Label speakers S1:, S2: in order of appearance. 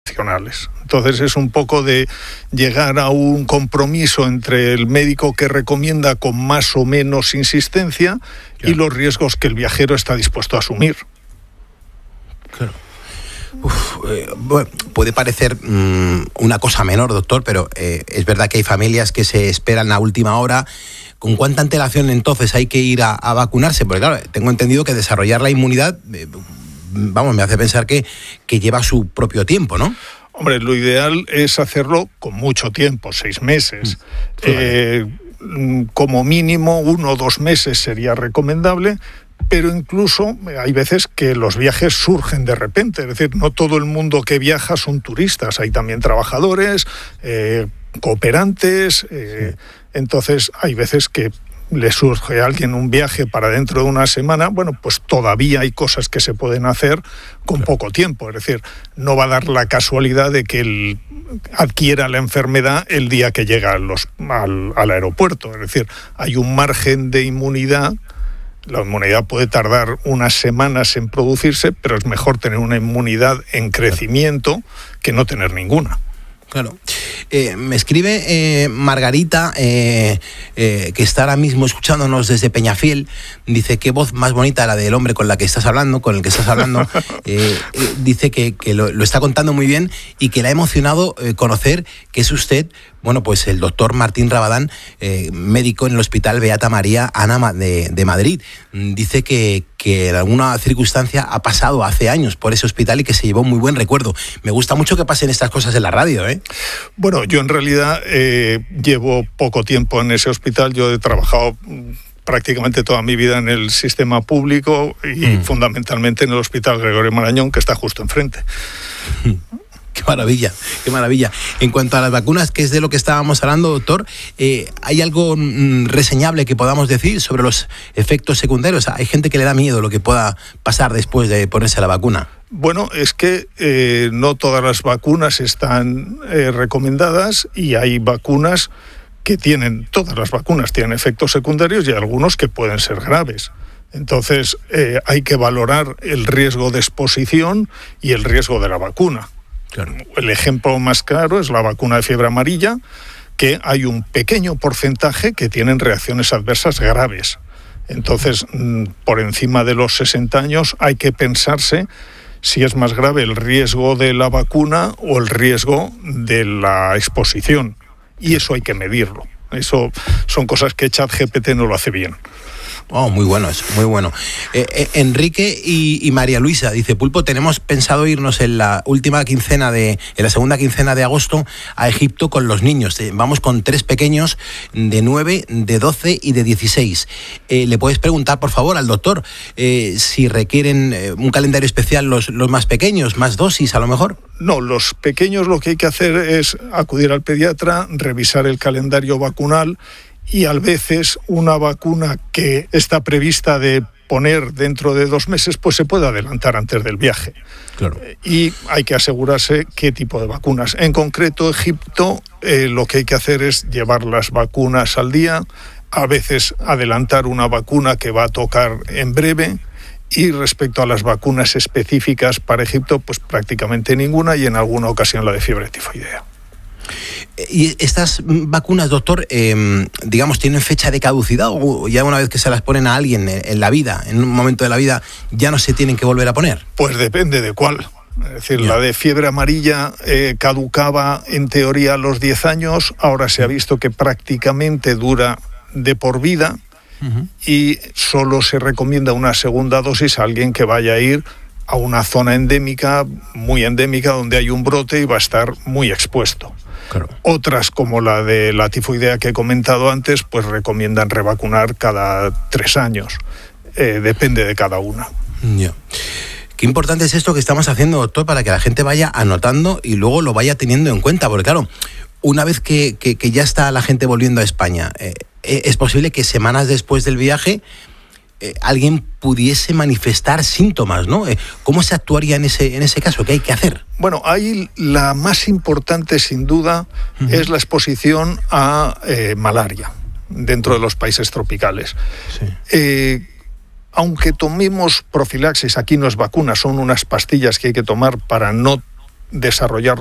S1: Entonces es un poco de llegar a un compromiso entre el médico que recomienda con más o menos insistencia y los riesgos que el viajero está dispuesto a asumir.
S2: Claro. Bueno, puede parecer una cosa menor, doctor, pero es verdad que hay familias que se esperan a última hora. ¿Con cuánta antelación entonces hay que ir a vacunarse? Porque claro, tengo entendido que desarrollar la inmunidad, me hace pensar que lleva su propio tiempo, ¿no?
S1: Hombre, lo ideal es hacerlo con mucho tiempo, 6 meses. Como mínimo 1 o 2 meses sería recomendable, pero incluso hay veces que los viajes surgen de repente. Es decir, no todo el mundo que viaja son turistas, hay también trabajadores, cooperantes, entonces hay veces que le surge a alguien un viaje para dentro de una semana, bueno, pues todavía hay cosas que se pueden hacer con poco tiempo. Es decir, no va a dar la casualidad de que él adquiera la enfermedad el día que llega al aeropuerto. Es decir, hay un margen de inmunidad. La inmunidad puede tardar unas semanas en producirse, pero es mejor tener una inmunidad en crecimiento que no tener ninguna.
S2: Claro. Me escribe Margarita, que está ahora mismo escuchándonos desde Peñafiel. Dice, qué voz más bonita la del hombre con el que estás hablando. Dice que lo está contando muy bien y que le ha emocionado conocer que es usted, bueno, pues el doctor Martín Rabadán, médico en el Hospital Beata María Ana de Madrid. Dice que en alguna circunstancia ha pasado hace años por ese hospital y que se llevó muy buen recuerdo. Me gusta mucho que pasen estas cosas en la radio, ¿eh?
S1: Bueno, yo en realidad llevo poco tiempo en ese hospital. Yo he trabajado prácticamente toda mi vida en el sistema público y fundamentalmente en el Hospital Gregorio Marañón, que está justo enfrente.
S2: Qué maravilla, qué maravilla. En cuanto a las vacunas, que es de lo que estábamos hablando, doctor, ¿hay algo reseñable que podamos decir sobre los efectos secundarios? Hay gente que le da miedo lo que pueda pasar después de ponerse la vacuna.
S1: Bueno, es que no todas las vacunas están recomendadas y hay vacunas todas las vacunas tienen efectos secundarios y algunos que pueden ser graves. Entonces hay que valorar el riesgo de exposición y el riesgo de la vacuna. Claro. El ejemplo más claro es la vacuna de fiebre amarilla, que hay un pequeño porcentaje que tienen reacciones adversas graves. Entonces, por encima de los 60 años hay que pensarse si es más grave el riesgo de la vacuna o el riesgo de la exposición. Y eso hay que medirlo. Eso son cosas que ChatGPT no lo hace bien.
S2: Oh, muy bueno eso, muy bueno. Enrique y María Luisa, dice, Pulpo, tenemos pensado irnos en la segunda quincena de agosto a Egipto con los niños. Vamos con 3 pequeños de 9, de 12 y de 16. ¿Le puedes preguntar, por favor, al doctor si requieren un calendario especial los más pequeños, más dosis a lo mejor?
S1: No, los pequeños lo que hay que hacer es acudir al pediatra, revisar el calendario vacunal y a veces una vacuna que está prevista de poner dentro de 2 meses, pues se puede adelantar antes del viaje.
S2: Claro.
S1: Y hay que asegurarse qué tipo de vacunas. En concreto, Egipto, lo que hay que hacer es llevar las vacunas al día, a veces adelantar una vacuna que va a tocar en breve, y respecto a las vacunas específicas para Egipto, pues prácticamente ninguna, y en alguna ocasión la de fiebre tifoidea.
S2: ¿Y estas vacunas, doctor, digamos, tienen fecha de caducidad o ya una vez que se las ponen a alguien en la vida, en un momento de la vida, ya no se tienen que volver a poner?
S1: Pues depende de cuál. Es decir, la de fiebre amarilla caducaba en teoría a los 10 años, ahora se ha visto que prácticamente dura de por vida y solo se recomienda una segunda dosis a alguien que vaya a ir a una zona endémica, muy endémica, donde hay un brote y va a estar muy expuesto.
S2: Claro. Otras,
S1: como la de la tifoidea que he comentado antes, pues recomiendan revacunar cada 3 años. Depende de cada una.
S2: Yeah. Qué importante es esto que estamos haciendo, doctor, para que la gente vaya anotando y luego lo vaya teniendo en cuenta, porque claro, una vez que ya está la gente volviendo a España, es posible que semanas después del viaje alguien pudiese manifestar síntomas, ¿no? ¿Cómo se actuaría en ese caso? ¿Qué hay que hacer?
S1: Bueno, ahí la más importante, sin duda, es la exposición a malaria dentro de los países tropicales. Sí. Aunque tomemos profilaxis, aquí no es vacuna, son unas pastillas que hay que tomar para no desarrollar